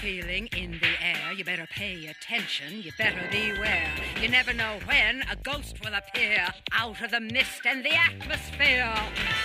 feeling in the air. You better pay attention, you better beware. You never know when a ghost will appear out of the mist and the atmosphere.